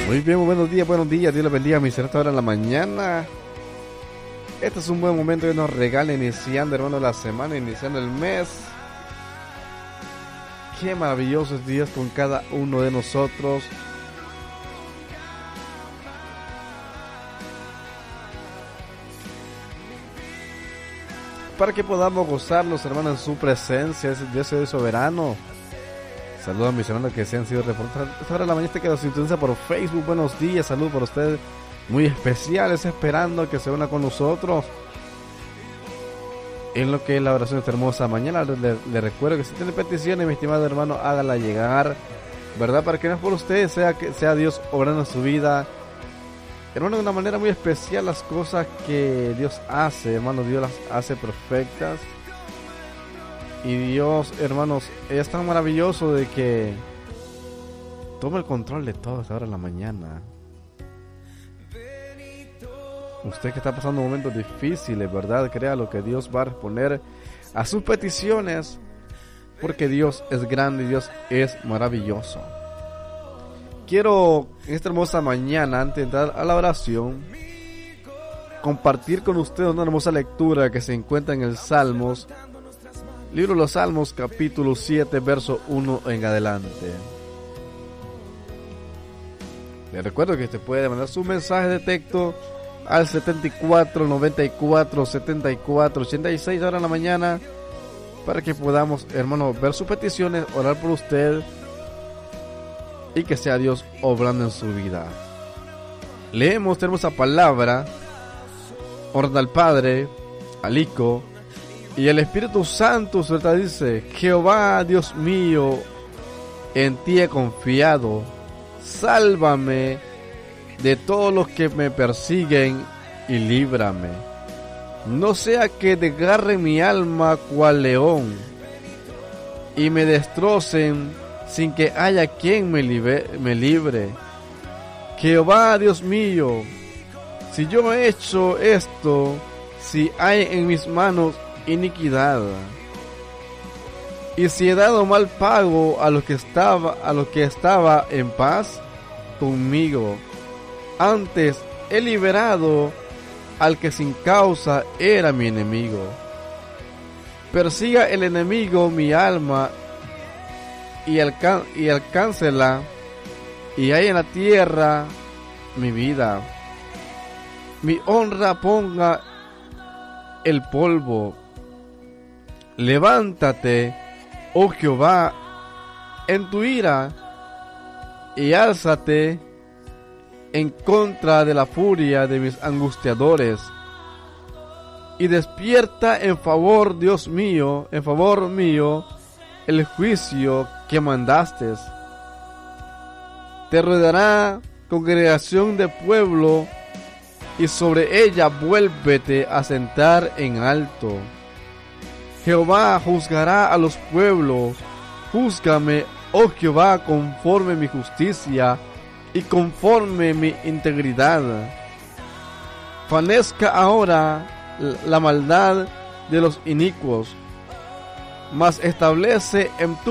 Muy bien, buenos días, Dios les bendiga, mis hermanos, ahora en la mañana. Este es un buen momento que nos regala iniciando, hermanos, la semana, iniciando el mes. Qué maravilloso es Dios con cada uno de nosotros. Para que podamos gozarlos, hermanos, en su presencia. Dios es soberano. Saludos a mis hermanos que se han sido reportados. Esta hora de la mañana que nos sintoniza por Facebook. Buenos días, saludos para ustedes muy especiales, esperando que se una con nosotros en lo que es la oración de esta hermosa mañana. Le recuerdo que si tiene peticiones, mi estimado hermano, hágala llegar, ¿verdad? Para que no es por ustedes, sea Dios obrando en su vida, hermano, de una manera muy especial. Las cosas que Dios hace, hermano, Dios las hace perfectas. Y Dios, hermanos, es tan maravilloso de que toma el control de todo hasta ahora en la mañana. Usted que está pasando momentos difíciles, ¿verdad? Crea lo que Dios va a responder a sus peticiones, porque Dios es grande y Dios es maravilloso. Quiero en esta hermosa mañana, antes de entrar a la oración, compartir con ustedes una hermosa lectura que se encuentra en el Salmos, libro de los Salmos, capítulo 7, verso 1 en adelante. Les recuerdo que usted puede mandar su mensaje de texto al 74 94 74 86 ahora en la mañana, para que podamos, hermanos, ver sus peticiones, orar por usted y que sea Dios obrando en su vida. Leemos, tenemos esa palabra, orden al Padre, al Hijo y el Espíritu Santo. Suelta, dice: Jehová, Dios mío, en ti he confiado, sálvame de todos los que me persiguen y líbrame. No sea que desgarre mi alma cual león y me destrocen sin que haya quien me libre. Jehová, Dios mío, si yo he hecho esto, si hay en mis manos iniquidad, y si he dado mal pago a lo que estaba en paz conmigo, antes he liberado al que sin causa era mi enemigo. Persiga el enemigo mi alma y alcáncela, y hay en la tierra mi vida. Mi honra ponga el polvo. Levántate, oh Jehová, en tu ira, y álzate en contra de la furia de mis angustiadores, y despierta en favor, Dios mío, en favor mío, el juicio que mandaste. Te rodeará congregación de pueblo, y sobre ella vuélvete a sentar en alto. Jehová juzgará a los pueblos. Júzgame, oh Jehová, conforme mi justicia y conforme mi integridad. Fanezca ahora la maldad de los inicuos, mas establece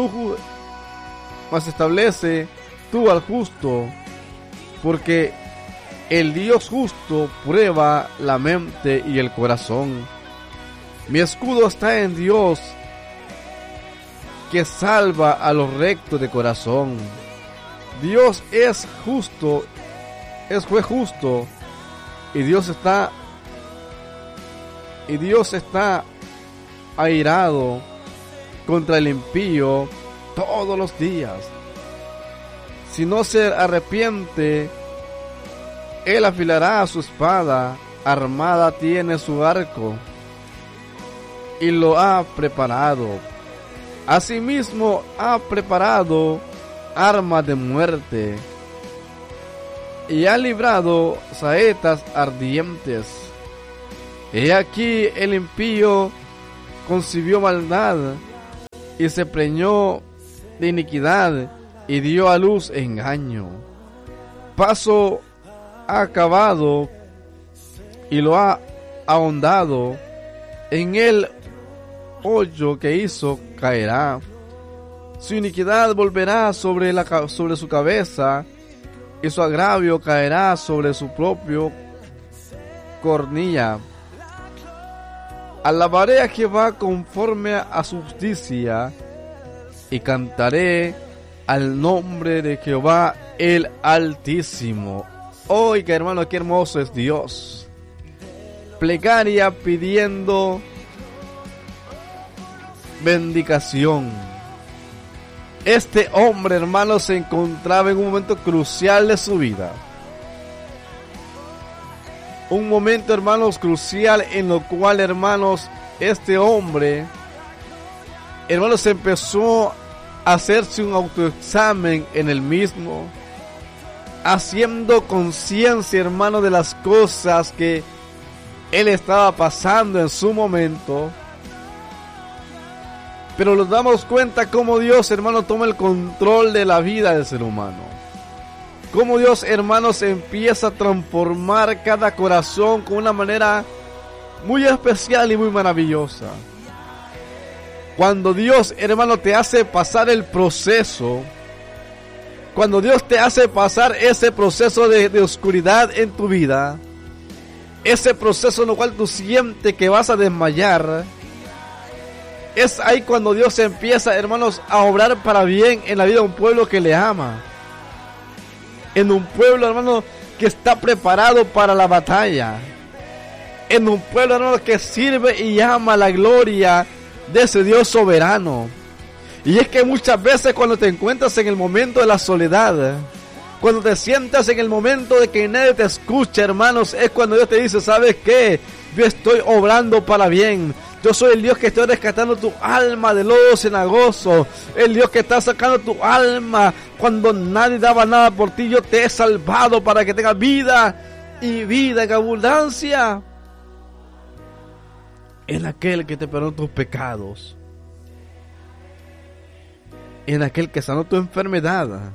tú al justo, porque el Dios justo prueba la mente y el corazón. Mi escudo está en Dios, que salva a los rectos de corazón. Dios es justo, es juez justo, y Dios está airado contra el impío todos los días. Si no se arrepiente, él afilará su espada, armada tiene su arco, y lo ha preparado. Asimismo ha preparado armas de muerte, y ha librado saetas ardientes. He aquí el impío concibió maldad, y se preñó de iniquidad, y dio a luz engaño. Paso ha acabado, y lo ha ahondado. En el hoyo que hizo caerá. Su iniquidad volverá sobre su cabeza, y su agravio caerá sobre su propio cornilla. Alabaré a Jehová conforme a su justicia, y cantaré al nombre de Jehová el Altísimo. Oiga, hermano, qué hermoso es Dios. Plegaria pidiendo bendición. Este hombre, hermano, se encontraba en un momento crucial de su vida. Un momento, hermanos, crucial en lo cual, hermanos, este hombre, hermanos, empezó a hacerse un autoexamen en él mismo, haciendo conciencia, hermano, de las cosas que él estaba pasando en su momento. Pero nos damos cuenta cómo Dios, hermano, toma el control de la vida del ser humano. Cómo Dios, hermanos, empieza a transformar cada corazón con una manera muy especial y muy maravillosa. Cuando Dios, hermano, te hace pasar el proceso, cuando Dios te hace pasar ese proceso de oscuridad en tu vida, ese proceso en el cual tú sientes que vas a desmayar, es ahí cuando Dios empieza, hermanos, a obrar para bien en la vida de un pueblo que le ama. En un pueblo, hermano, que está preparado para la batalla. En un pueblo, hermano, que sirve y ama la gloria de ese Dios soberano. Y es que muchas veces cuando te encuentras en el momento de la soledad, cuando te sientas en el momento de que nadie te escucha, hermanos, es cuando Dios te dice, ¿sabes qué? Yo estoy obrando para bien. Yo soy el Dios que estoy rescatando tu alma del lodo cenagoso. El Dios que está sacando tu alma cuando nadie daba nada por ti. Yo te he salvado para que tengas vida y vida en abundancia. En aquel que te perdonó tus pecados. En aquel que sanó tu enfermedad.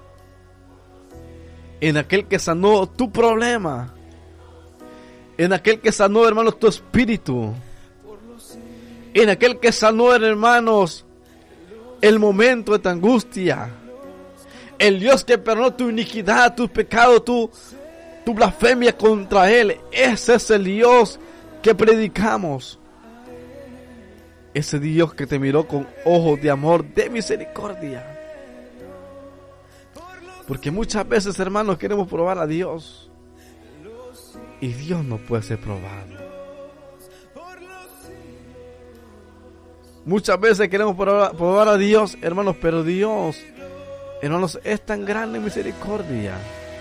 En aquel que sanó tu problema. En aquel que sanó, hermanos, tu espíritu. En aquel que sanó, hermanos, el momento de tu angustia. El Dios que perdonó tu iniquidad, tus pecados, tu blasfemia contra Él. Ese es el Dios que predicamos. Ese Dios que te miró con ojos de amor, de misericordia. Porque muchas veces, hermanos, queremos probar a Dios. Y Dios no puede ser probado. Muchas veces queremos probar a Dios, hermanos, pero Dios, hermanos, es tan grande en misericordia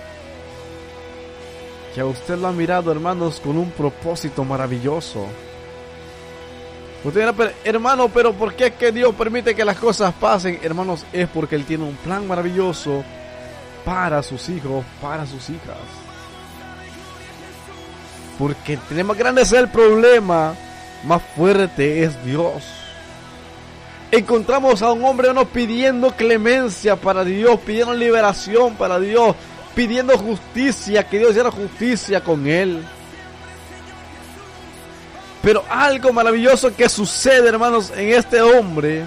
que a usted lo ha mirado, hermanos, con un propósito maravilloso. Usted dirá, pero, hermano, pero ¿por qué es que Dios permite que las cosas pasen? Hermanos, es porque Él tiene un plan maravilloso para sus hijos, para sus hijas. Porque entre más grande sea el problema, más fuerte es Dios. Encontramos a un hombre pidiendo clemencia para Dios, pidiendo liberación para Dios, pidiendo justicia, que Dios hiciera justicia con él. Pero algo maravilloso que sucede, hermanos, en este hombre,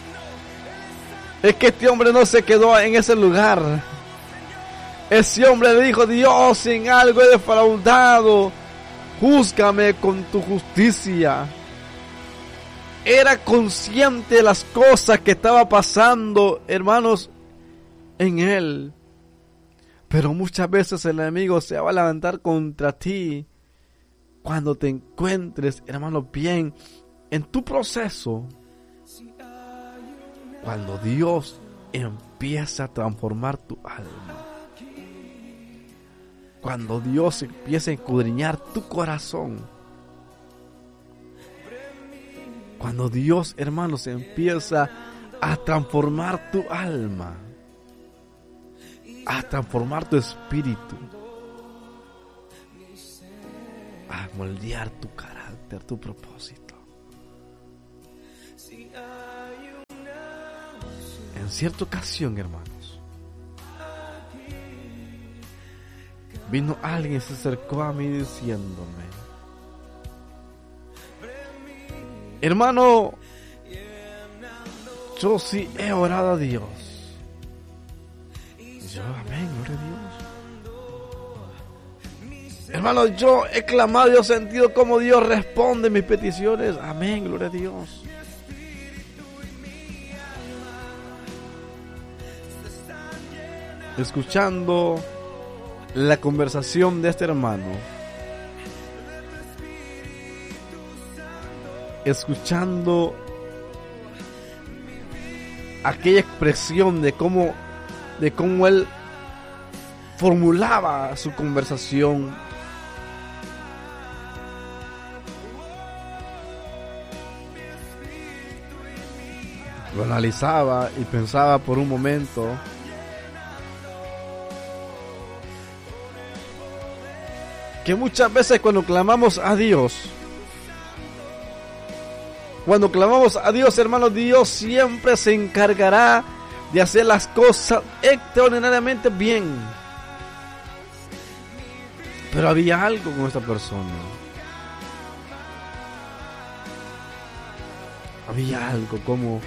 es que este hombre no se quedó en ese lugar. Ese hombre le dijo, Dios, en algo he defraudado, júzgame con tu justicia. Era consciente de las cosas que estaba pasando, hermanos, en él. Pero muchas veces el enemigo se va a levantar contra ti cuando te encuentres, hermano, bien en tu proceso. Cuando Dios empieza a transformar tu alma. Cuando Dios empieza a escudriñar tu corazón. Cuando Dios, hermanos, empieza a transformar tu alma, a transformar tu espíritu, a moldear tu carácter, tu propósito. En cierta ocasión, hermanos, vino alguien y se acercó a mí diciéndome, hermano, yo sí he orado a Dios. Y yo, amén, gloria a Dios. Hermano, yo he clamado y he sentido como Dios responde mis peticiones. Amén, gloria a Dios. Escuchando la conversación de este hermano, escuchando aquella expresión de cómo él formulaba su conversación, lo analizaba y pensaba por un momento que muchas veces cuando clamamos a Dios, hermanos, Dios siempre se encargará de hacer las cosas extraordinariamente bien. Pero había algo con esta persona. Había algo como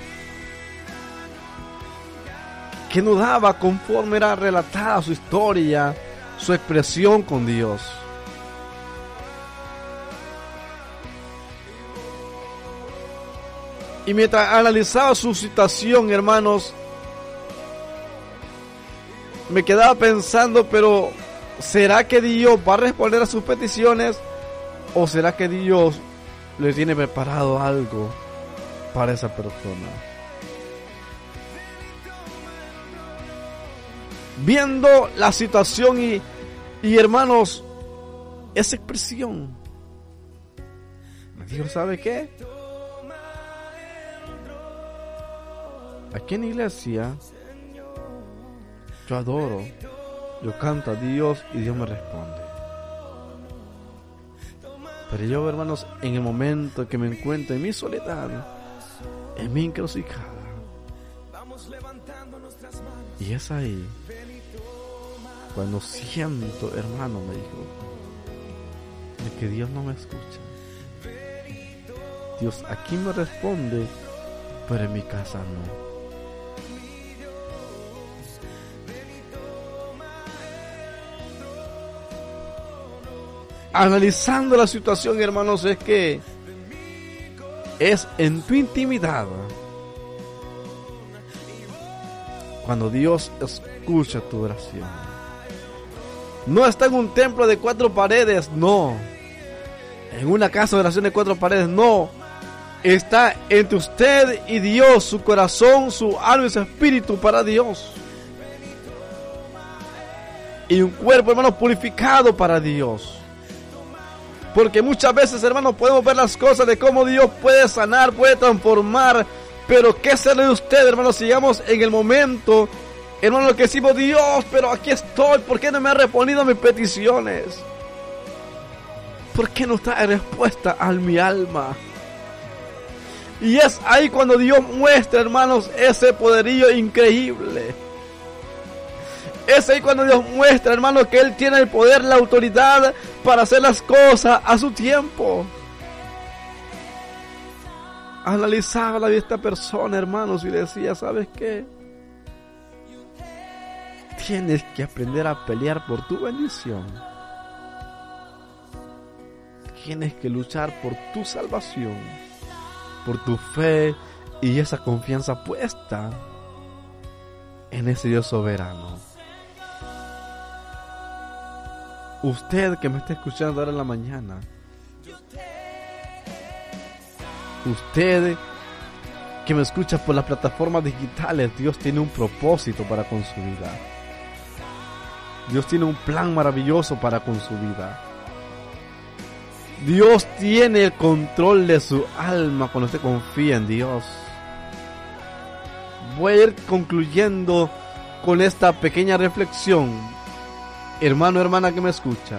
que no daba conforme era relatada su historia, su expresión con Dios. Y mientras analizaba su situación, hermanos, me quedaba pensando, pero ¿será que Dios va a responder a sus peticiones? ¿O será que Dios le tiene preparado algo para esa persona? Viendo la situación y hermanos, esa expresión, me dijo, ¿sabe qué? Aquí en la iglesia yo adoro, yo canto a Dios y Dios me responde. Pero yo, hermanos, en el momento que me encuentro en mi soledad, en mi encrucijada, y es ahí cuando siento, hermano, me dijo, de que Dios no me escucha. Dios aquí me responde, pero en mi casa no. Analizando la situación, hermanos, es que es en tu intimidad cuando Dios escucha tu oración. No está en un templo de 4 paredes, no. En una casa de oración de 4 paredes, no. Está entre usted y Dios, su corazón, su alma y su espíritu para Dios. Y un cuerpo, hermano, purificado para Dios. Porque muchas veces, hermanos, podemos ver las cosas de cómo Dios puede sanar, puede transformar. Pero ¿qué será de usted, hermanos, si llegamos en el momento, hermanos, que decimos, Dios, pero aquí estoy, ¿por qué no me ha respondido a mis peticiones? ¿Por qué no trae respuesta a mi alma? Y es ahí cuando Dios muestra, hermanos, ese poderío increíble. Es ahí cuando Dios muestra, hermanos, que Él tiene el poder, la autoridad para hacer las cosas a su tiempo. Analizaba la vida de esta persona, hermanos, y decía, ¿sabes qué? Tienes que aprender a pelear por tu bendición. Tienes que luchar por tu salvación, por tu fe y esa confianza puesta en ese Dios soberano. Usted que me está escuchando ahora en la mañana, usted que me escucha por las plataformas digitales, Dios tiene un propósito para con su vida. Dios tiene un plan maravilloso para con su vida. Dios tiene el control de su alma cuando usted confía en Dios. Voy a ir concluyendo con esta pequeña reflexión, hermano, hermana que me escucha.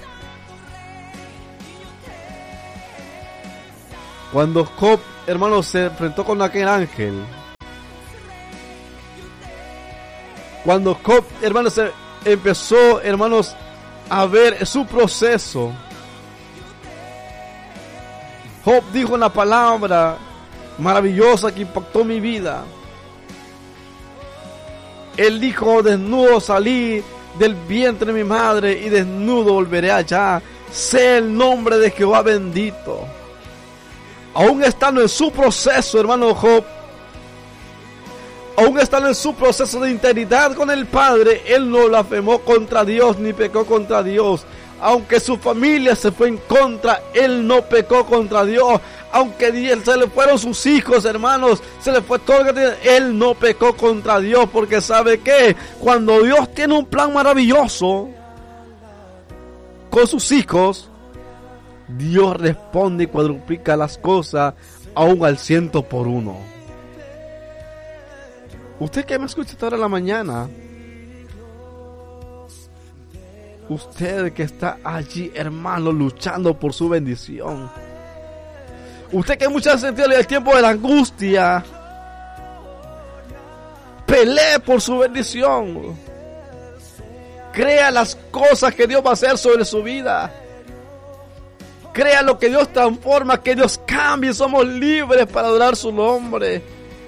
Cuando Job, hermano, se enfrentó con aquel ángel, cuando Job, hermano, se empezó, hermanos, a ver su proceso, Job dijo una palabra maravillosa que impactó mi vida. Él dijo, desnudo salí del vientre de mi madre y desnudo volveré allá. Sea el nombre de Jehová bendito. Aún estando en su proceso, hermano Job, aún estando en su proceso de integridad con el Padre, él no blasfemó contra Dios ni pecó contra Dios. Aunque su familia se fue en contra, él no pecó contra Dios. Aunque se le fueron sus hijos, hermanos, se le fue todo lo que tenía, él no pecó contra Dios, porque ¿sabe qué? Cuando Dios tiene un plan maravilloso con sus hijos, Dios responde y cuadruplica las cosas aún al 100%. Usted que me escucha esta hora en la mañana, usted que está allí, hermano, luchando por su bendición, usted que muchas veces sentido el tiempo de la angustia, pelee por su bendición. Crea las cosas que Dios va a hacer sobre su vida. Crea lo que Dios transforma, que Dios cambie. Somos libres para adorar su nombre.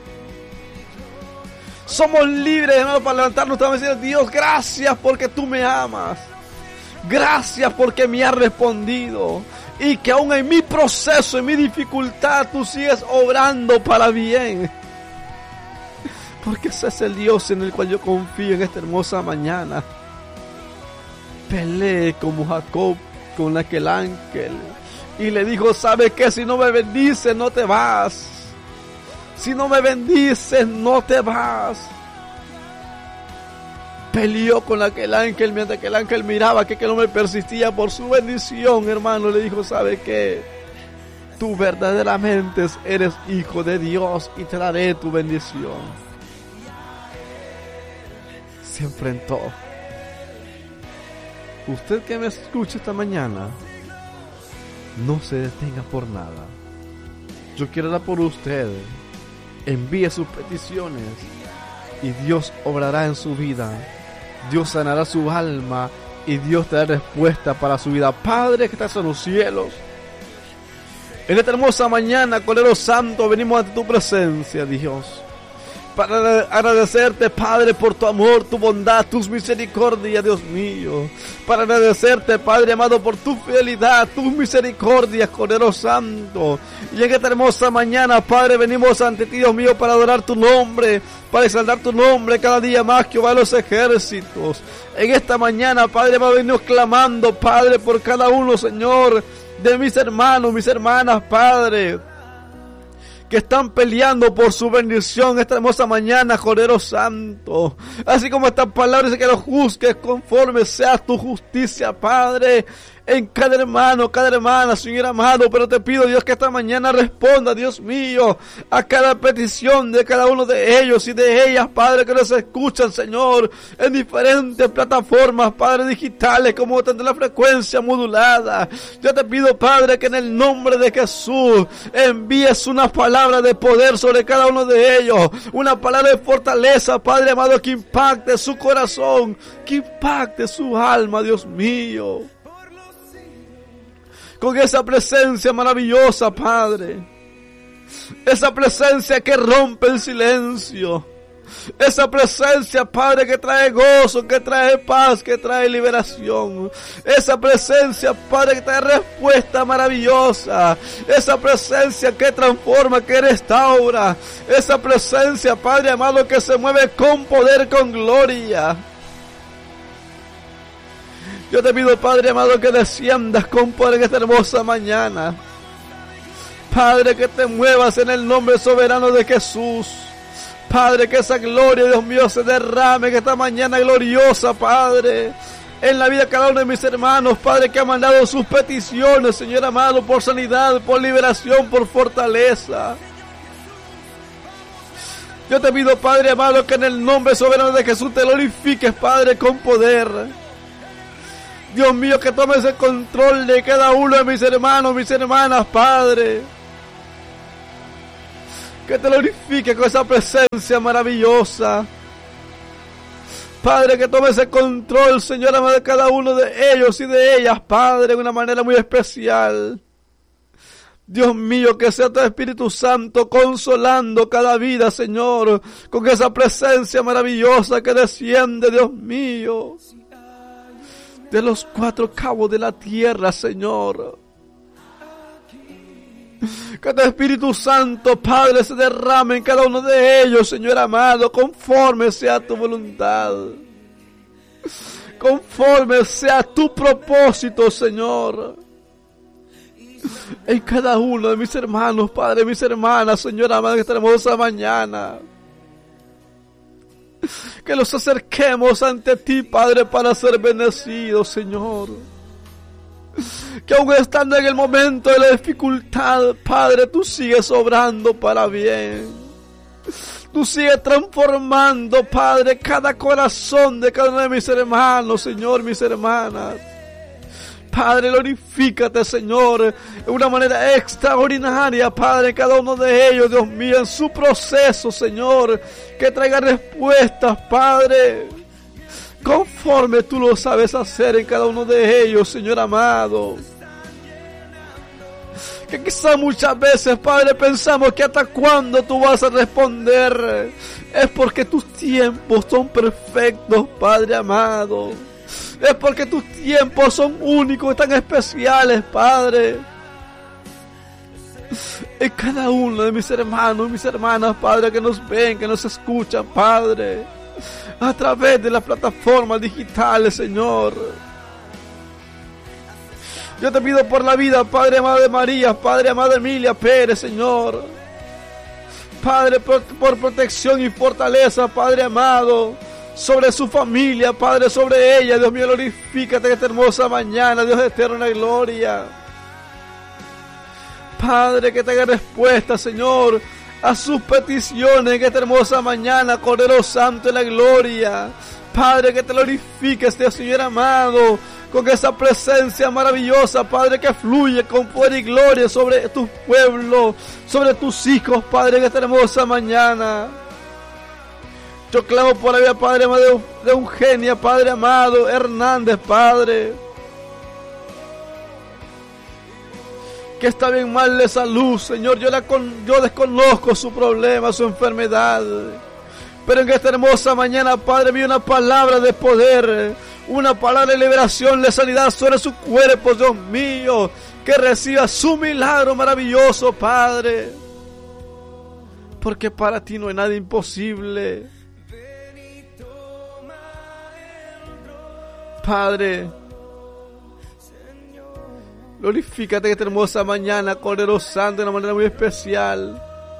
Somos libres, hermano, para levantar nuestra mano y decir: Dios, gracias porque tú me amas. Gracias porque me has respondido. Y que aún en mi proceso, en mi dificultad, tú sigues obrando para bien. Porque ese es el Dios en el cual yo confío en esta hermosa mañana. Peleé como Jacob con aquel ángel y le dijo: ¿sabes qué? Si no me bendices, no te vas. Si no me bendices, no te vas. Peleó con aquel ángel mientras que el ángel miraba que no me persistía por su bendición, hermano. Le dijo: ¿sabes qué? Tú verdaderamente eres hijo de Dios y te daré tu bendición. Se enfrentó. Usted que me escucha esta mañana, no se detenga por nada. Yo quiero orar por usted. Envíe sus peticiones y Dios obrará en su vida. Dios sanará su alma y Dios te dará respuesta para su vida. Padre que estás en los cielos, en esta hermosa mañana, Cordero Santo, venimos ante tu presencia, Dios, para agradecerte, Padre, por tu amor, tu bondad, tus misericordias, Dios mío. Para agradecerte, Padre amado, por tu fidelidad, tus misericordias, Cordero Santo. Y en esta hermosa mañana, Padre, venimos ante ti, Dios mío, para adorar tu nombre, para exaltar tu nombre cada día más, Jehová de los ejércitos. En esta mañana, Padre amado, venimos clamando, Padre, por cada uno, Señor, de mis hermanos, mis hermanas, Padre, que están peleando por su bendición esta hermosa mañana, Cordero Santo. Así como estas palabras, que los juzgues conforme sea tu justicia, Padre, en cada hermano, cada hermana, Señor amado. Pero te pido, Dios, que esta mañana responda, Dios mío, a cada petición de cada uno de ellos y de ellas, Padre, que nos escuchan, Señor, en diferentes plataformas, Padre, digitales, como tanto la frecuencia modulada. Yo te pido, Padre, que en el nombre de Jesús envíes una palabra de poder sobre cada uno de ellos, una palabra de fortaleza, Padre amado, que impacte su corazón, que impacte su alma, Dios mío, con esa presencia maravillosa, Padre, esa presencia que rompe el silencio, esa presencia, Padre, que trae gozo, que trae paz, que trae liberación, esa presencia, Padre, que trae respuesta maravillosa, esa presencia que transforma, que restaura, esa presencia, Padre amado, que se mueve con poder, con gloria. Yo te pido, Padre amado, que desciendas con poder en esta hermosa mañana. Padre, que te muevas en el nombre soberano de Jesús. Padre, que esa gloria, Dios mío, se derrame en esta mañana gloriosa, Padre, en la vida de cada uno de mis hermanos, Padre, que ha mandado sus peticiones, Señor amado, por sanidad, por liberación, por fortaleza. Yo te pido, Padre amado, que en el nombre soberano de Jesús te glorifiques, Padre, con poder. Dios mío, que tomes el control de cada uno de mis hermanos, mis hermanas, Padre. Que te glorifique con esa presencia maravillosa. Padre, que tomes el control, Señor amado, de cada uno de ellos y de ellas, Padre, de una manera muy especial. Dios mío, que sea tu Espíritu Santo consolando cada vida, Señor, con esa presencia maravillosa que desciende, Dios mío. de los 4 cabos de la tierra, Señor. Que tu Espíritu Santo, Padre, se derrame en cada uno de ellos, Señor amado, conforme sea tu voluntad. Conforme sea tu propósito, Señor. En cada uno de mis hermanos, Padre, mis hermanas, Señor amado, en esta hermosa mañana. Que los acerquemos ante ti, Padre, para ser bendecidos, Señor. Que aún estando en el momento de la dificultad, Padre, tú sigues obrando para bien. Tú sigues transformando, Padre, cada corazón de cada uno de mis hermanos, Señor, mis hermanas. Padre, glorifícate, Señor, de una manera extraordinaria, Padre, cada uno de ellos, Dios mío, en su proceso, Señor, que traiga respuestas, Padre, conforme tú lo sabes hacer en cada uno de ellos, Señor amado. Que quizá muchas veces, Padre, pensamos que hasta cuándo tú vas a responder. Es porque tus tiempos son perfectos, Padre amado. Es porque tus tiempos son únicos, tan especiales, Padre. En cada uno de mis hermanos y mis hermanas, Padre, que nos ven, que nos escuchan, Padre, a través de las plataformas digitales, Señor. Yo te pido por la vida, Padre amado de María, Padre amado de Emilia Pérez, Señor. Padre, por protección y fortaleza, Padre amado, sobre su familia, Padre, sobre ella. Dios mío, glorifícate en esta hermosa mañana, Dios de eterna gloria. Padre, que tenga respuesta, Señor, a sus peticiones en esta hermosa mañana, Cordero Santo de la gloria. Padre, que te glorifiques, Dios Señor amado, con esa presencia maravillosa, Padre, que fluye con poder y gloria sobre tu pueblo, sobre tus hijos, Padre, en esta hermosa mañana. Yo clamo por la vida, Padre amado, de Eugenia, Padre amado, Hernández, Padre, que está bien mal de salud, Señor. Yo desconozco su problema, su enfermedad, pero en esta hermosa mañana, Padre, vi una palabra de poder, una palabra de liberación, de sanidad sobre su cuerpo, Dios mío, que reciba su milagro maravilloso, Padre, porque para ti no hay nada imposible. Padre, glorifícate en esta hermosa mañana, Cordero Santo, de una manera muy especial.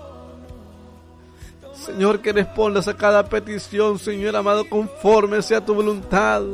Señor, que respondas a cada petición, Señor amado, conforme sea tu voluntad.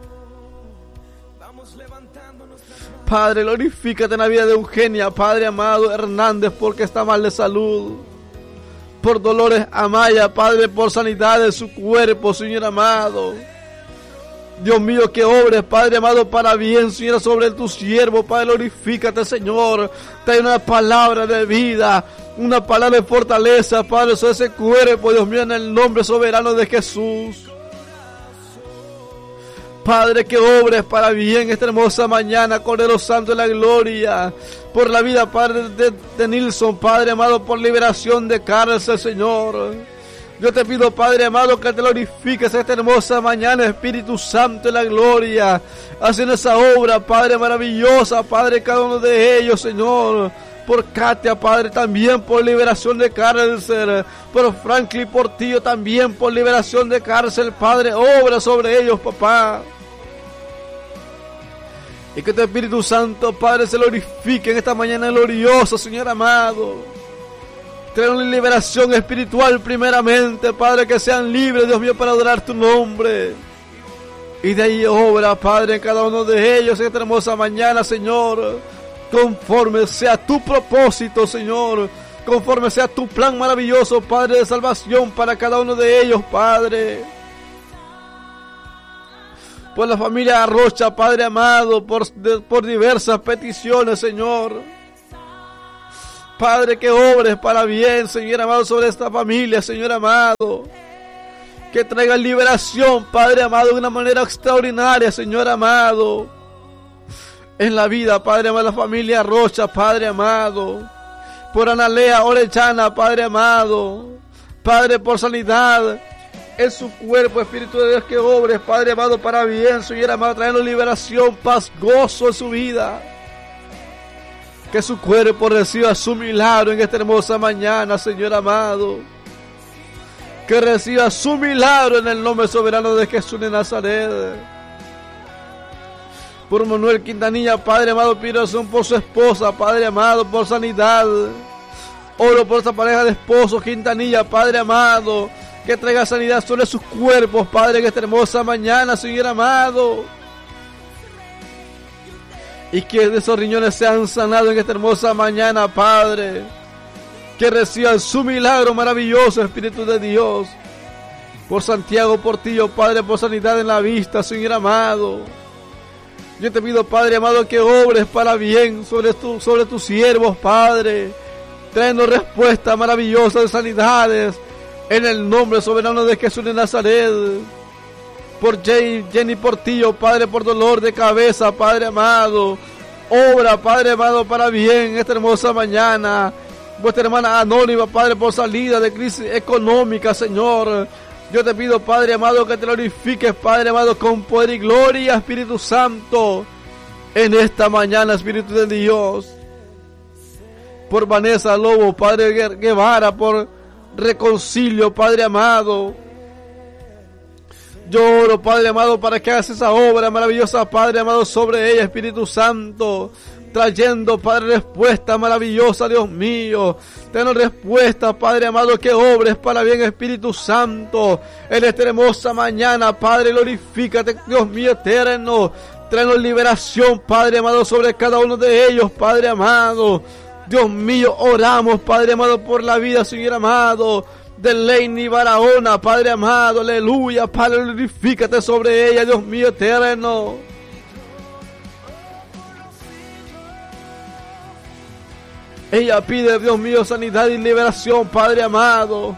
Padre, glorifícate en la vida de Eugenia, Padre amado, Hernández, porque está mal de salud. Por dolores, Amaya, Padre, por sanidad de su cuerpo, Señor amado. Dios mío, que obres, Padre amado, para bien, Señor, sobre tu siervo, Padre, glorifícate, Señor. Trae una palabra de vida, una palabra de fortaleza, Padre, sobre ese cuerpo, Dios mío, en el nombre soberano de Jesús. Padre, que obres para bien esta hermosa mañana, Cordero Santo de la gloria, por la vida, Padre, de Nilson, Padre amado, por liberación de cárcel, Señor. Yo te pido, Padre amado, que te glorifiques esta hermosa mañana, Espíritu Santo de la gloria, haciendo esa obra, Padre, maravillosa, Padre, cada uno de ellos, Señor. Por Katia, Padre, también por liberación de cárcel. Por Franklin Portillo, también por liberación de cárcel, Padre. Obra sobre ellos, papá. Y que tu Espíritu Santo, Padre, se glorifique en esta mañana gloriosa, Señor amado. Trae una liberación espiritual primeramente, Padre, que sean libres, Dios mío, para adorar tu nombre. Y de ahí obra, Padre, en cada uno de ellos en esta hermosa mañana, Señor. Conforme sea tu propósito, Señor. Conforme sea tu plan maravilloso, Padre, de salvación para cada uno de ellos, Padre. Por la familia Arrocha, Padre amado, por diversas peticiones, Señor. Padre, que obres para bien, Señor amado, sobre esta familia, Señor amado. Que traiga liberación, Padre amado, de una manera extraordinaria, Señor amado. En la vida, Padre amado, de la familia Rocha, Padre amado. Por Analea Orellana, Padre amado. Padre, por sanidad en su cuerpo, Espíritu de Dios, que obres, Padre amado, para bien, Señor amado, trayendo liberación, paz, gozo en su vida. Que su cuerpo reciba su milagro en esta hermosa mañana, Señor amado. Que reciba su milagro en el nombre soberano de Jesús de Nazaret. Por Manuel Quintanilla, Padre amado, pido oración por su esposa, Padre amado, por sanidad. Oro por esta pareja de esposos, Quintanilla, Padre amado, que traiga sanidad sobre sus cuerpos, Padre, en esta hermosa mañana, Señor amado. Y que de esos riñones sean sanados en esta hermosa mañana, Padre. Que reciban su milagro maravilloso, Espíritu de Dios. Por Santiago Portillo, Padre, por sanidad en la vista, Señor amado. Yo te pido, Padre amado, que obres para bien sobre tus siervos, Padre. Trayendo respuestas maravillosas de sanidades. En el nombre soberano de Jesús de Nazaret. Por Jenny Portillo, Padre, por dolor de cabeza, Padre amado. Obra, Padre amado, para bien esta hermosa mañana. Vuestra hermana Anónima, Padre, por salida de crisis económica, Señor. Yo te pido, Padre amado, que te glorifiques, Padre amado, con poder y gloria, Espíritu Santo. En esta mañana, Espíritu de Dios. Por Vanessa Lobo, Padre Guevara, por reconcilio, Padre amado. Yo oro, Padre amado, para que hagas esa obra maravillosa, Padre amado, sobre ella, Espíritu Santo. Trayendo, Padre, respuesta maravillosa, Dios mío. Ten respuesta, Padre amado, que obres para bien, Espíritu Santo. En esta hermosa mañana, Padre, glorifícate, Dios mío eterno. Traenos liberación, Padre amado, sobre cada uno de ellos, Padre amado. Dios mío, oramos, Padre amado, por la vida, Señor amado, de Leini Barahona, Padre amado, aleluya, Padre, glorifícate sobre ella, Dios mío eterno. Ella pide, Dios mío, sanidad y liberación, Padre amado.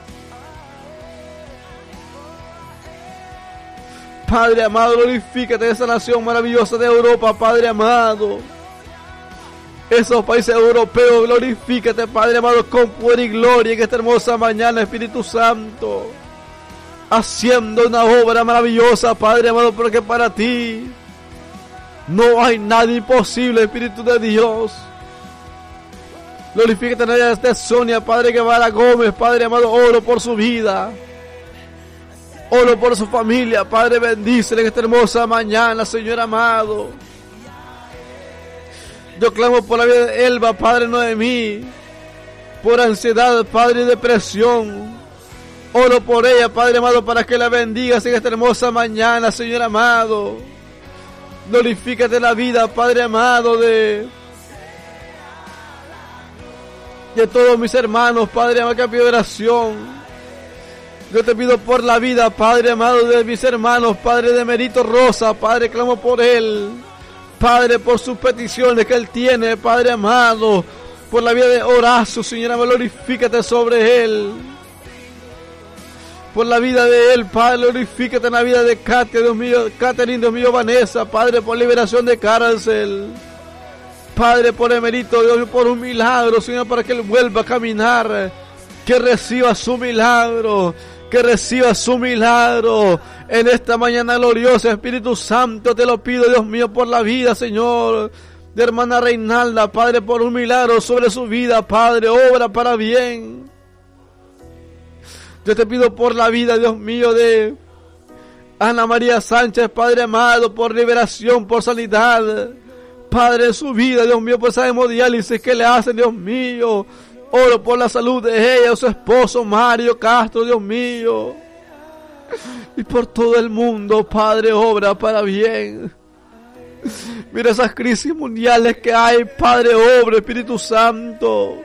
Padre amado, glorifícate de esa nación maravillosa de Europa, Padre amado. Esos países europeos, glorifícate, Padre amado, con poder y gloria en esta hermosa mañana, Espíritu Santo. Haciendo una obra maravillosa, Padre amado, porque para ti no hay nada imposible, Espíritu de Dios. Glorifícate en la vida de Sonia, Padre Guevara Gómez, Padre amado, oro por su vida. Oro por su familia, Padre, bendícele en esta hermosa mañana, Señor amado. Yo clamo por la vida de Elba, Padre Noemí, por ansiedad, Padre, y depresión. Oro por ella, Padre amado, para que la bendigas en esta hermosa mañana, Señor amado. Glorifícate la vida, Padre amado, de todos mis hermanos, Padre amado, que pido oración. Yo te pido por la vida, Padre amado, de mis hermanos, Padre de Merito Rosa, Padre, clamo por él. Padre, por sus peticiones que él tiene, Padre amado, por la vida de Horacio, Señor amado, glorifícate sobre él. Por la vida de él, Padre, glorifícate en la vida de Katia, Dios mío, Catherine, Dios mío, Vanessa, Padre, por liberación de cárcel. Padre, por Emerito, Dios mío, por un milagro, Señor, para que él vuelva a caminar, que reciba su milagro. Que reciba su milagro en esta mañana gloriosa, Espíritu Santo, te lo pido, Dios mío, por la vida, Señor, de hermana Reinalda, Padre, por un milagro sobre su vida, Padre, obra para bien. Yo te pido por la vida, Dios mío, de Ana María Sánchez, Padre amado, por liberación, por sanidad, Padre, en su vida, Dios mío, por esa hemodiálisis que le hacen, Dios mío. Oro por la salud de ella, su esposo Mario Castro, Dios mío. Y por todo el mundo, Padre, obra para bien. Mira esas crisis mundiales que hay, Padre, obra, Espíritu Santo.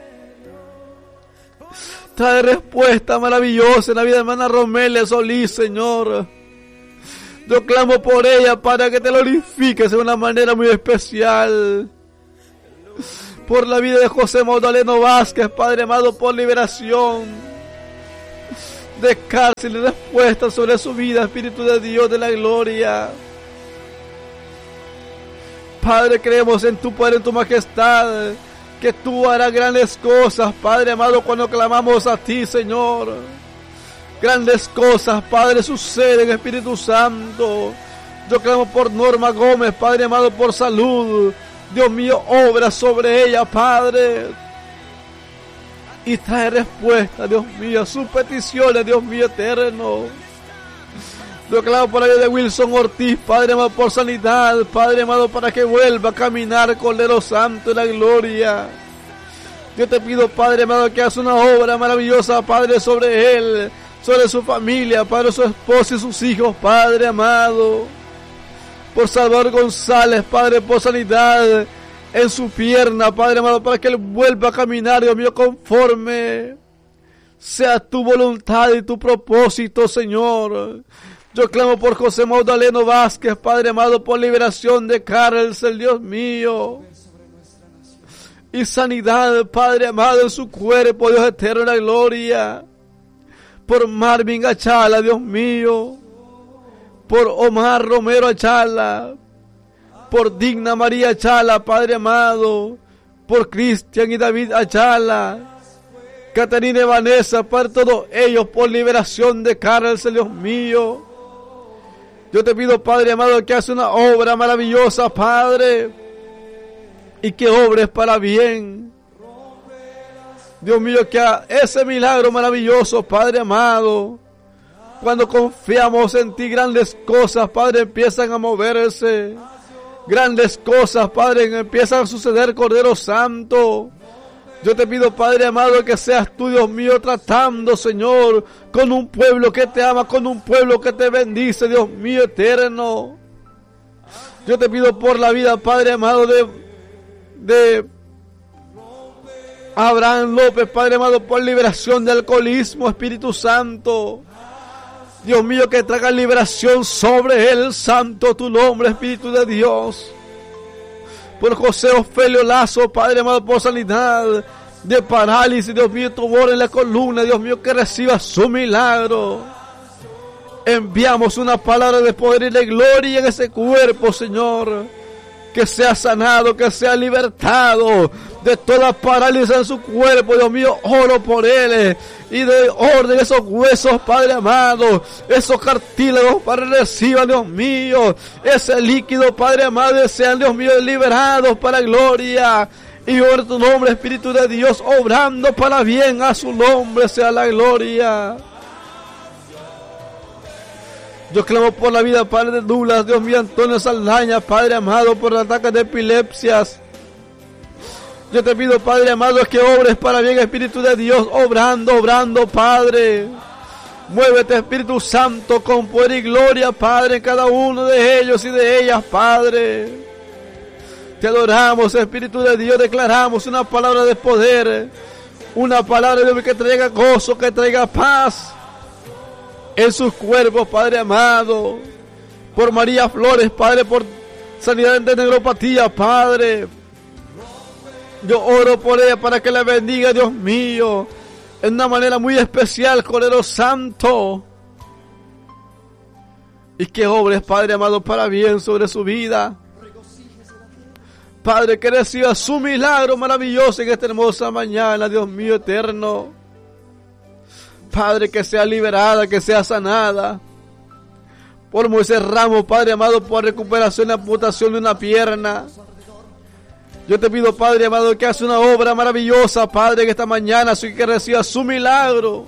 Trae respuesta maravillosa en la vida de hermana Romelia Solís, Señor. Yo clamo por ella, para que te glorifiques de una manera muy especial. Por la vida de José Magdaleno Vázquez, Padre amado, por liberación de cárcel y respuesta sobre su vida, Espíritu de Dios de la gloria. Padre, creemos en tu poder, en tu majestad, que tú harás grandes cosas, Padre amado, cuando clamamos a ti, Señor. Grandes cosas, Padre, suceden, Espíritu Santo. Yo clamo por Norma Gómez, Padre amado, por salud. Dios mío, obra sobre ella, Padre. Y trae respuesta, Dios mío, a sus peticiones, Dios mío eterno. Yo clamo por la vida de Wilson Ortiz, Padre amado, por sanidad, Padre amado, para que vuelva a caminar, Cordero Santo, en la gloria. Yo te pido, Padre amado, que hagas una obra maravillosa, Padre, sobre él, sobre su familia, Padre, su esposa y sus hijos, Padre amado. Por Salvador González, Padre, por sanidad en su pierna, Padre amado, para que él vuelva a caminar, Dios mío, conforme sea tu voluntad y tu propósito, Señor. Yo clamo por José Magdaleno Vázquez, Padre amado, por liberación de cárcel, Dios mío. Y sanidad, Padre amado, en su cuerpo, Dios eterno, en la gloria. Por Marvin Achala, Dios mío. Por Omar Romero Achala. Por Digna María Achala, Padre amado. Por Cristian y David Achala. Caterina y Vanessa, para todos ellos, por liberación de cárcel, Dios mío. Yo te pido, Padre amado, que hagas una obra maravillosa, Padre, y que obres para bien. Dios mío, que ese milagro maravilloso, Padre amado, cuando confiamos en ti, grandes cosas, Padre, empiezan a moverse. Grandes cosas, Padre, empiezan a suceder, Cordero Santo. Yo te pido, Padre amado, que seas tú, Dios mío, tratando, Señor, con un pueblo que te ama, con un pueblo que te bendice, Dios mío eterno. Yo te pido por la vida, Padre amado, de Abraham López, Padre amado, por liberación de alcoholismo, Espíritu Santo. Dios mío, que traiga liberación sobre él, santo tu nombre, Espíritu de Dios. Por José Ofelio Lazo, Padre amado, por sanidad de parálisis, Dios mío, tumor en la columna, Dios mío, que reciba su milagro. Enviamos una palabra de poder y de gloria en ese cuerpo, Señor. Que sea sanado, que sea libertado de toda parálisis en su cuerpo, Dios mío, oro por él. Y de orden esos huesos, Padre amado, esos cartílagos, Padre, reciban, Dios mío, ese líquido, Padre amado, sean, Dios mío, liberados para gloria. Y por tu nombre, Espíritu de Dios, obrando para bien, a su nombre sea la gloria. Yo clamo por la vida, Padre de Douglas, Dios mío, Antonio Saldaña, Padre amado, por ataques de epilepsias. Yo te pido, Padre amado, que obres para bien, Espíritu de Dios, obrando, Padre. Muévete, Espíritu Santo, con poder y gloria, Padre, en cada uno de ellos y de ellas, Padre. Te adoramos, Espíritu de Dios, declaramos una palabra de poder, una palabra de Dios que traiga gozo, que traiga paz en sus cuerpos, Padre amado. Por María Flores, Padre, por sanidad de neuropatía, Padre. Yo oro por ella para que la bendiga, Dios mío, en una manera muy especial, Cordero Santo. Y que obres, Padre amado, para bien sobre su vida. Padre, que reciba su milagro maravilloso en esta hermosa mañana, Dios mío eterno. Padre, que sea liberada, que sea sanada. Por Moisés Ramos, Padre amado, por recuperación y amputación de una pierna. Yo te pido, Padre amado, que hagas una obra maravillosa, Padre, que esta mañana así que reciba su milagro.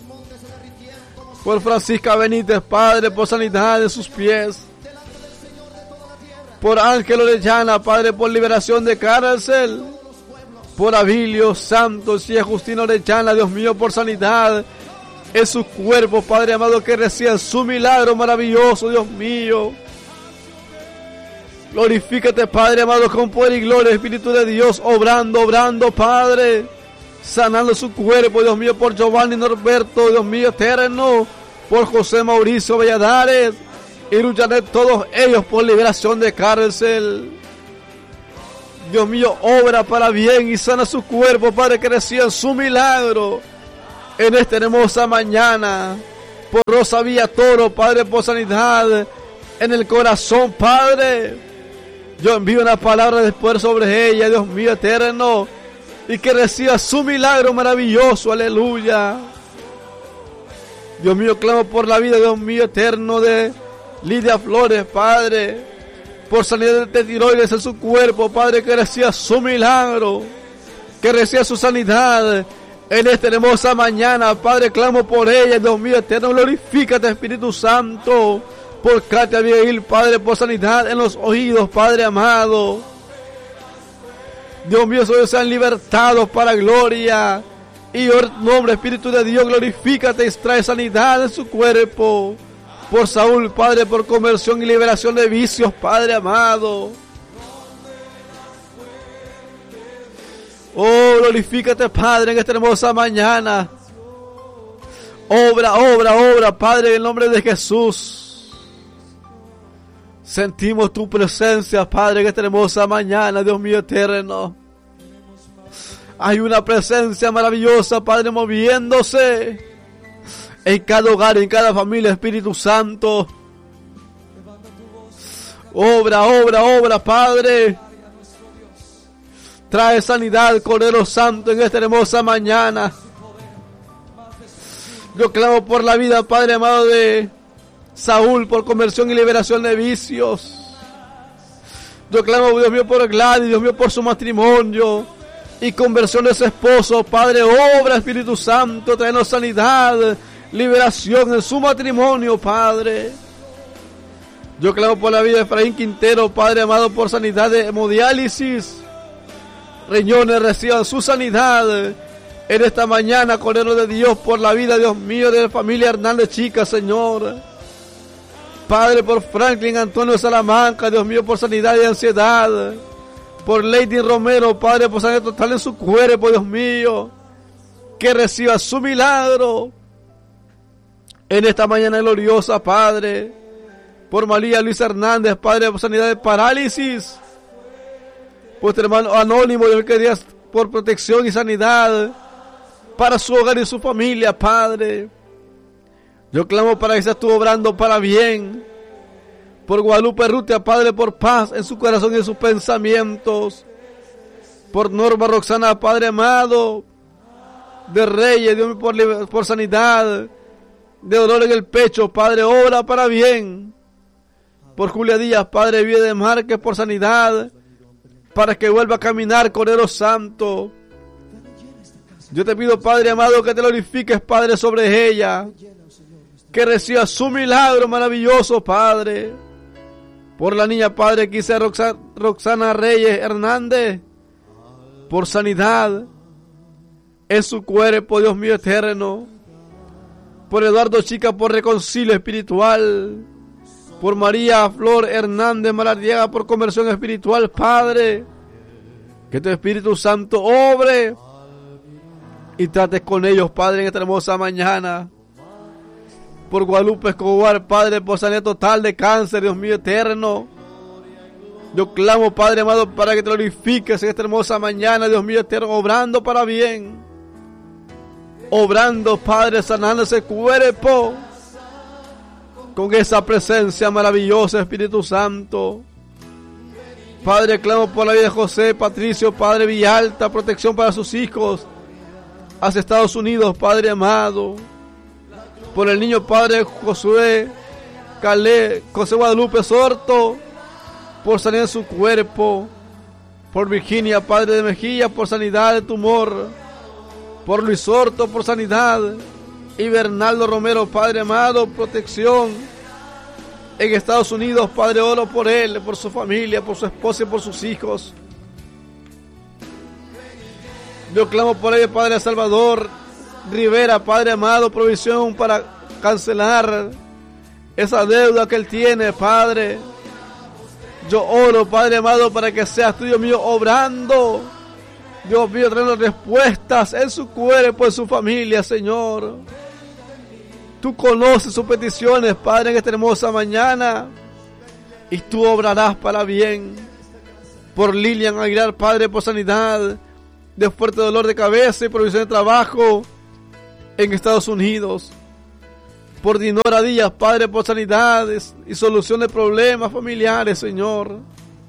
Por Francisca Benítez, Padre, por sanidad de sus pies. Por Ángel Orellana, Padre, por liberación de cárcel. Por Abilio Santos y Justino Orellana, Dios mío, por sanidad en sus cuerpos, Padre amado, que reciban su milagro maravilloso, Dios mío. Glorifícate, Padre amado, con poder y gloria, Espíritu de Dios, obrando, Padre, sanando su cuerpo, Dios mío, por Giovanni Norberto, Dios mío, eterno, por José Mauricio Valladares, y Ruyanet, todos ellos por liberación de cárcel. Dios mío, obra para bien y sana su cuerpo, Padre, que reciban su milagro en esta hermosa mañana. Por Rosa Villatoro, Padre, por sanidad en el corazón, Padre. Yo envío una palabra de poder sobre ella, Dios mío eterno, y que reciba su milagro maravilloso, aleluya. Dios mío, clamo por la vida, Dios mío, eterno, de Lidia Flores, Padre, por sanidad de tiroides en su cuerpo, Padre, que reciba su milagro, que reciba su sanidad en esta hermosa mañana, Padre. Clamo por ella, Dios mío, eterno, glorifícate, Espíritu Santo, por Katia Abigail, Padre, por sanidad en los oídos, Padre amado. Dios mío, ellos sean libertados para gloria y nombre, Espíritu de Dios, glorifícate y trae sanidad en su cuerpo. Por Saúl, Padre, por conversión y liberación de vicios, Padre amado. Oh, glorifícate, Padre, en esta hermosa mañana. Obra, Padre, en el nombre de Jesús. Sentimos tu presencia, Padre, en esta hermosa mañana, Dios mío eterno. Hay una presencia maravillosa, Padre, moviéndose en cada hogar, en cada familia, Espíritu Santo. Obra, Padre. Trae sanidad, Cordero Santo, en esta hermosa mañana. Yo clamo por la vida, Padre amado, de Saúl, por conversión y liberación de vicios. Yo clamo, Dios mío, por Gladys, Dios mío, por su matrimonio y conversión de su esposo. Padre, obra, Espíritu Santo, traenos sanidad, liberación en su matrimonio, Padre. Yo clamo por la vida de Efraín Quintero, Padre amado, por sanidad de hemodiálisis. Riñones reciban su sanidad en esta mañana, Cordero de Dios, por la vida, Dios mío, de la familia Hernández Chica, Señor. Padre, por Franklin Antonio Salamanca, Dios mío, por sanidad y ansiedad. Por Lady Romero, Padre, por sanidad total en su cuerpo, Dios mío. Que reciba su milagro en esta mañana gloriosa, Padre. Por María Luisa Hernández, Padre, por sanidad de parálisis. Por este hermano anónimo, Dios quería por protección y sanidad para su hogar y su familia, Padre. Yo clamo para que seas tú obrando para bien. Por Guadalupe Rutia, Padre, por paz en su corazón y en sus pensamientos. Por Norma Roxana, Padre amado, de Reyes, Dios mío, por sanidad, de dolor en el pecho, Padre, obra para bien. Por Julia Díaz, Padre, vida de Márquez, por sanidad, para que vuelva a caminar, Cordero Santo. Yo te pido, Padre amado, que te glorifiques, Padre, sobre ella, que reciba su milagro maravilloso, Padre. Por la niña, Padre, que hice Roxana Reyes Hernández, por sanidad en su cuerpo, Dios mío eterno. Por Eduardo Chica, por reconcilio espiritual. Por María Flor Hernández Malardiaga, por conversión espiritual, Padre. Que tu Espíritu Santo obre y trates con ellos, Padre, en esta hermosa mañana. Por Guadalupe Escobar, Padre, por sanidad total de cáncer, Dios mío eterno. Yo clamo, Padre amado, para que te glorifiques en esta hermosa mañana, Dios mío eterno, obrando para bien. Obrando, Padre, sanando ese cuerpo con esa presencia maravillosa, Espíritu Santo. Padre, clamo por la vida de José Patricio, Padre Villalta, protección para sus hijos hacia Estados Unidos, Padre amado. Por el niño, Padre José Guadalupe Sorto, por sanidad en su cuerpo. Por Virginia, Padre de Mejía, por sanidad de tumor. Por Luis Sorto, por sanidad. Y Bernardo Romero, Padre amado, protección en Estados Unidos, Padre, oro por él, por su familia, por su esposa y por sus hijos. Yo clamo por él, Padre Salvador Rivera, Padre amado, provisión para cancelar esa deuda que él tiene, Padre. Yo oro, Padre amado, para que seas tú, Dios mío, obrando, Dios mío, trayendo respuestas en su cuerpo, en su familia, Señor. Tú conoces sus peticiones, Padre, en esta hermosa mañana, y tú obrarás para bien. Por Lilian Aguilar, Padre, por sanidad de fuerte dolor de cabeza y provisión de trabajo en Estados Unidos. Por Dinora Díaz, Padre, por sanidades y solución de problemas familiares, Señor.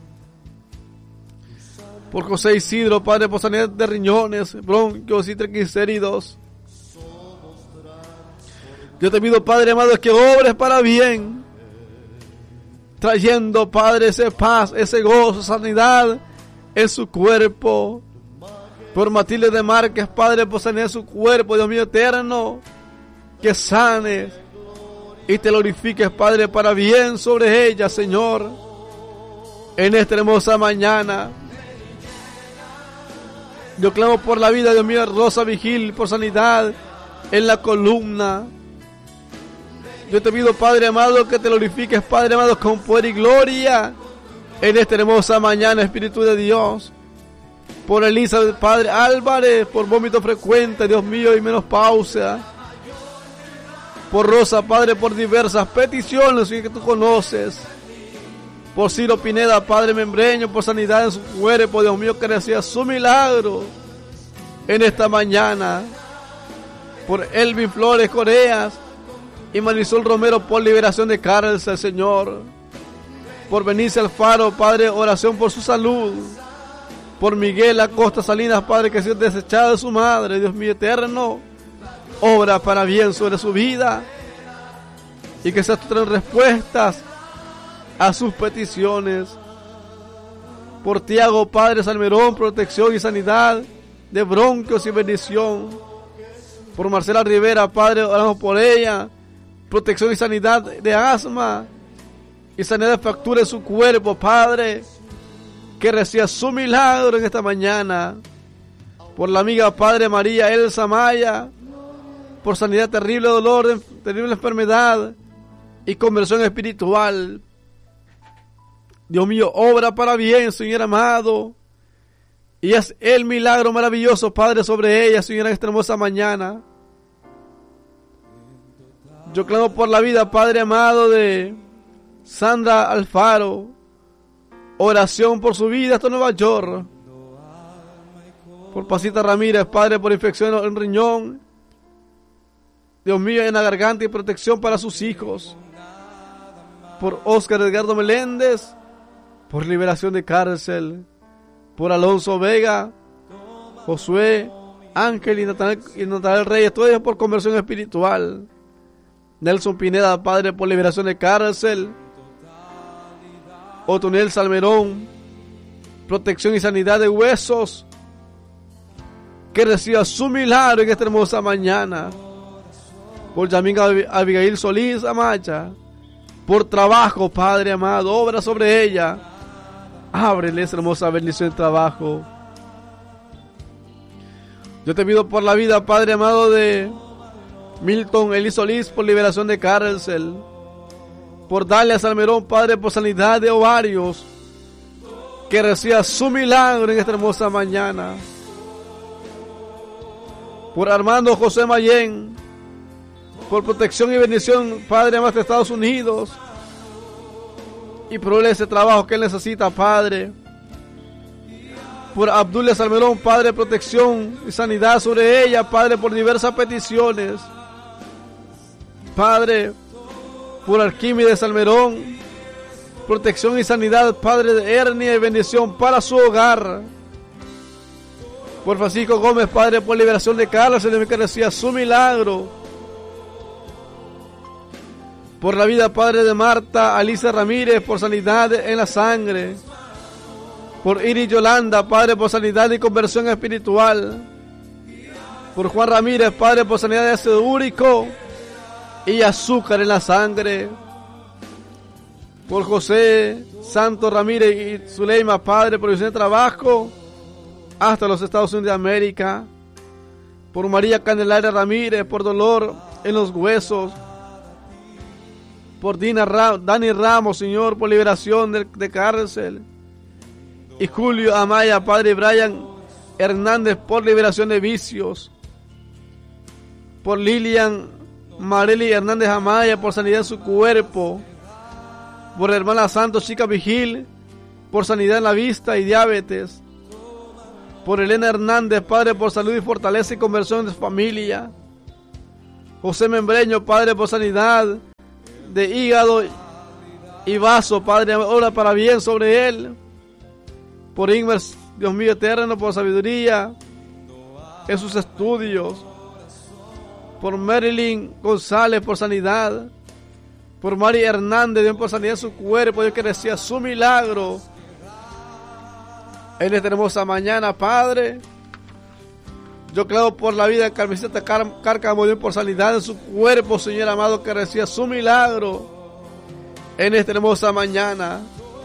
Por José Isidro, Padre, por sanidad de riñones, bronquios y triglicéridos. Yo te pido, Padre amado, que obres para bien, trayendo, Padre, ese paz, ese gozo, sanidad en su cuerpo. Por Matilde de Márquez, Padre, por sanidad en su cuerpo, Dios mío eterno, que sanes y te glorifiques, Padre, para bien sobre ella, Señor, en esta hermosa mañana. Yo clamo por la vida, Dios mío, Rosa Vigil, por sanidad en la columna. Yo te pido, Padre amado, que te glorifiques, Padre amado, con poder y gloria en esta hermosa mañana, Espíritu de Dios. Por Elizabeth, Padre Álvarez, por vómito frecuente, Dios mío, y menopausia. Por Rosa, Padre, por diversas peticiones que tú conoces. Por Ciro Pineda, Padre Membreño, por sanidad en su cuerpo, Dios mío, que reciba su milagro en esta mañana. Por Elvin Flores Coreas y Marisol Romero, por liberación de cárcel, Señor. Por Benicio Alfaro, Padre, oración por su salud. Por Miguel Acosta Salinas, Padre, que ha sido desechado de su madre, Dios mío eterno, obra para bien sobre su vida y que se traen respuestas a sus peticiones. Por Tiago, Padre Salmerón, protección y sanidad de bronquios y bendición. Por Marcela Rivera, Padre, oramos por ella, protección y sanidad de asma y sanidad de fractura en su cuerpo, Padre, que reciba su milagro en esta mañana. Por la amiga, Padre María Elsa Maya, por sanidad, terrible dolor, terrible enfermedad y conversión espiritual. Dios mío, obra para bien, Señor amado, y haz el milagro maravilloso, Padre, sobre ella, Señor, en esta hermosa mañana. Yo clamo por la vida, Padre amado, de Sandra Alfaro. Oración por su vida hasta Nueva York. Por Pasita Ramírez, Padre, por infección en riñón. Dios mío, en la garganta y protección para sus hijos. Por Oscar Edgardo Meléndez, por liberación de cárcel. Por Alonso Vega, Josué, Ángel y Natanael Reyes, todo ello por conversión espiritual. Nelson Pineda, Padre, por liberación de cárcel. Otoniel Salmerón, protección y sanidad de huesos, que reciba su milagro en esta hermosa mañana. Por Yamín Abigail Solís Amacha, por trabajo, Padre amado, obra sobre ella, ábrele esa hermosa bendición de trabajo. Yo te pido por la vida, Padre amado, de Milton Elis Solís, por liberación de cárcel. Por Dalia Salmerón, Padre, por sanidad de ovarios, que reciba su milagro en esta hermosa mañana. Por Armando José Mayén, por protección y bendición, Padre, amado, de Estados Unidos, y por ese trabajo que él necesita, Padre. Por Abdulia Salmerón, Padre, protección y sanidad sobre ella, Padre, por diversas peticiones. Padre, por Arquímedes Salmerón, protección y sanidad, Padre, de hernia y bendición para su hogar. Por Francisco Gómez, Padre, por liberación de cárcel, que reciba su milagro. Por la vida, Padre, de Marta Alicia Ramírez, por sanidad en la sangre. Por Iris Yolanda, Padre, por sanidad y conversión espiritual. Por Juan Ramírez, Padre, por sanidad de ácido úrico y azúcar en la sangre. Por José Santos Ramírez y Zuleima, Padre, por visión de trabajo hasta los Estados Unidos de América. Por María Candelaria Ramírez, por dolor en los huesos. Por Dani Ramos, Señor, por liberación de cárcel. Y Julio Amaya, Padre, Brian Hernández, por liberación de vicios. Por Lilian Marely Hernández Amaya, por sanidad en su cuerpo. Por la hermana Santos Chica Vigil, por sanidad en la vista y diabetes. Por Elena Hernández, Padre, por salud y fortaleza y conversión de su familia. José Membreño, Padre, por sanidad de hígado y vaso, Padre, ora para bien sobre él. Por Ingmar, Dios mío eterno, por sabiduría en sus estudios. Por Marilyn González, por sanidad. Por Mari Hernández, Dios, por sanidad de su cuerpo, Dios, que reciba su milagro en esta hermosa mañana, Padre. Yo clamo por la vida de Carmencita Cárcamo, Dios, por sanidad de su cuerpo, Señor amado, que reciba su milagro en esta hermosa mañana.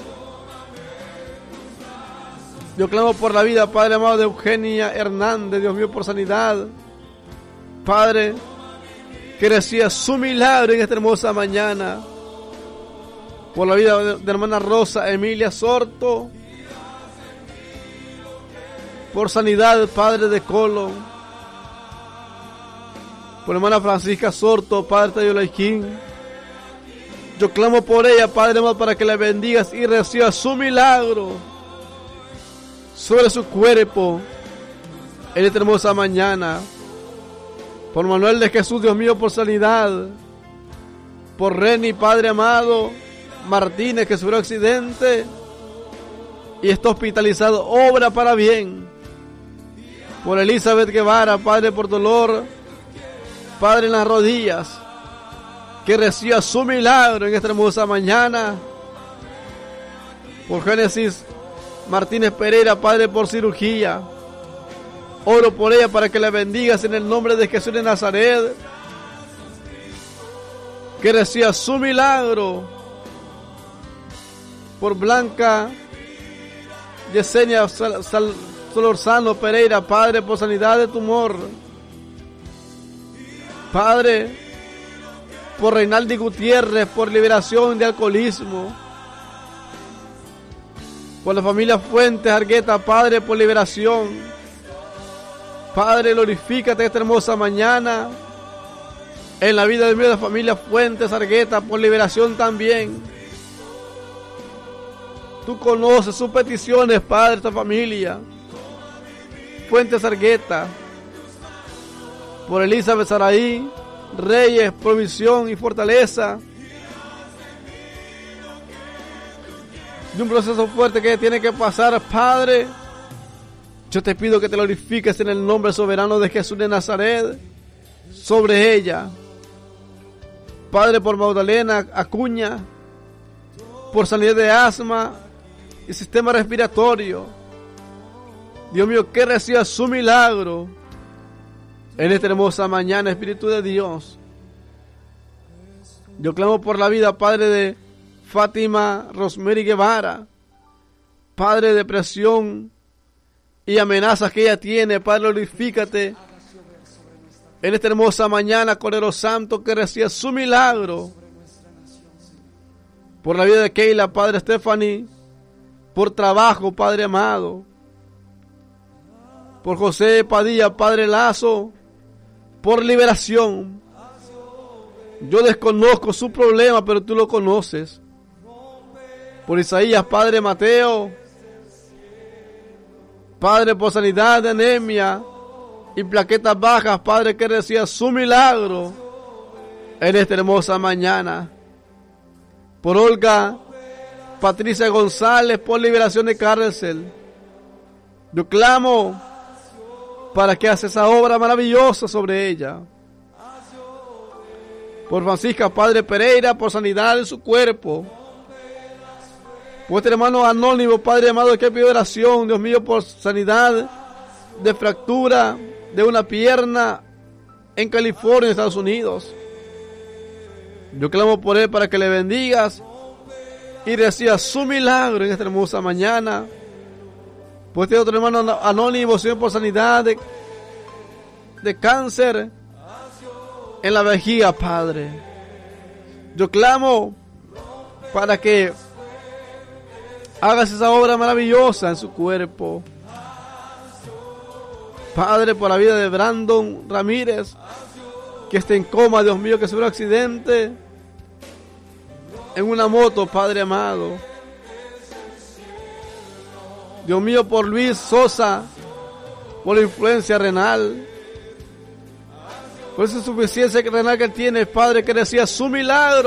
Yo clamo por la vida, Padre amado, de Eugenia Hernández, Dios mío, por sanidad. Padre, que reciba su milagro en esta hermosa mañana. Por la vida de hermana Rosa Emilia Sorto. Por sanidad, Padre, de colon. Por hermana Francisca Sorto, Padre Tayo Laiquín. Yo clamo por ella, Padre amado, para que la bendigas y reciba su milagro sobre su cuerpo en esta hermosa mañana. Por Manuel de Jesús, Dios mío, por sanidad. Por Reni, Padre amado, Martínez, que sufrió accidente y está hospitalizado, obra para bien. Por Elizabeth Guevara, Padre, por dolor, Padre, en las rodillas, que reciba su milagro en esta hermosa mañana. Por Génesis Martínez Pereira, Padre, por cirugía. Oro por ella para que la bendigas en el nombre de Jesús de Nazaret. Que reciba su milagro. Por Blanca Yesenia Solorzano Pereira, Padre, por sanidad de tumor. Padre, por Reinaldi Gutiérrez, por liberación de alcoholismo. Por la familia Fuentes Argueta, Padre, por liberación. Padre, glorifícate esta hermosa mañana en la vida de la familia Fuentes Argueta, por liberación también. Tú conoces sus peticiones, Padre, esta familia Fuentes Argueta. Por Elizabeth Saraí Reyes, provisión y fortaleza. De un proceso fuerte que tiene que pasar, Padre. Yo te pido que te glorifiques en el nombre soberano de Jesús de Nazaret sobre ella. Padre, por Magdalena Acuña, por sanidad de asma y sistema respiratorio. Dios mío, que reciba su milagro en esta hermosa mañana, Espíritu de Dios. Yo clamo por la vida, Padre, de Fátima Rosemary Guevara. Padre, de depresión y amenazas que ella tiene, Padre, glorifícate en esta hermosa mañana, Cordero Santo, que reciba su milagro. Por la vida de Keila, Padre Stephanie, por trabajo, Padre amado. Por José Padilla, Padre Lazo, por liberación. Yo desconozco su problema, pero tú lo conoces. Por Isaías, Padre Mateo, Padre, por sanidad de anemia y plaquetas bajas, Padre, que reciba su milagro en esta hermosa mañana. Por Olga Patricia González, por liberación de cárcel. Yo clamo para que haga esa obra maravillosa sobre ella. Por Francisca, Padre Pereira, por sanidad en su cuerpo. Por este hermano anónimo, Padre amado, que pide oración, Dios mío, por sanidad de fractura de una pierna en California, Estados Unidos. Yo clamo por él para que le bendigas y reciba su milagro en esta hermosa mañana. Por este otro hermano anónimo, Señor, por sanidad de cáncer en la vejiga, Padre. Yo clamo para que hagas esa obra maravillosa en su cuerpo. Padre, por la vida de Brandon Ramírez, que está en coma, Dios mío, que sufrió un accidente en una moto, Padre amado. Dios mío, por Luis Sosa, por la influencia renal, por esa insuficiencia renal que él tiene, Padre, que reciba su milagro